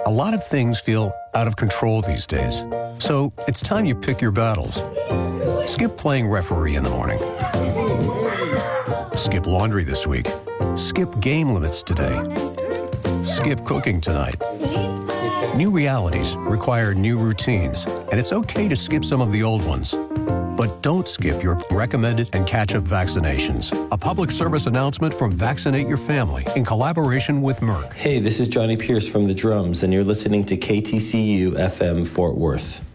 A lot of things feel out of control these days. So it's time you pick your battles. Skip playing referee in the morning. Skip laundry this week. Skip game limits today. Skip cooking tonight. New realities require new routines, and it's okay to skip some of the old ones. But don't skip your recommended and catch-up vaccinations. A public service announcement from Vaccinate Your Family in collaboration with Merck. Hey, this is Johnny Pierce from The Drums, and you're listening to KTCU FM Fort Worth.